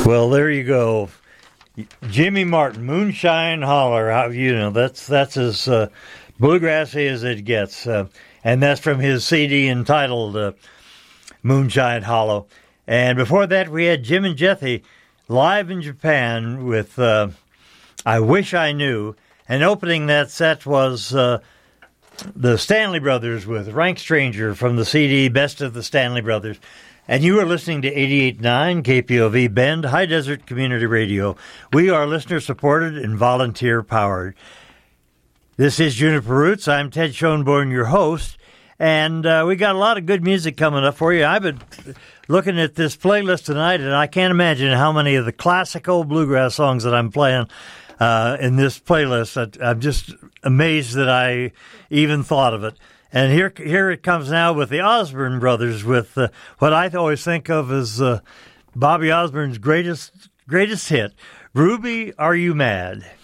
Well, there you go. Jimmy Martin, Moonshine Holler. That's as bluegrassy as it gets. And that's from his CD entitled Moonshine Hollow. And before that, we had Jim and Jethy live in Japan with I Wish I Knew. And opening that set was the Stanley Brothers with Rank Stranger from the CD Best of the Stanley Brothers. And you are listening to 88.9 KPOV Bend, High Desert Community Radio. We are listener-supported and volunteer-powered. This is Juniper Roots. I'm Ted Schoenborn, your host. And we got a lot of good music coming up for you. I've been looking at this playlist tonight, and I can't imagine how many of the classic old bluegrass songs that I'm playing in this playlist. I'm just amazed that I even thought of it. And here it comes now with the Osborne Brothers with what I always think of as Bobby Osborne's greatest hit, Ruby, Are You Mad?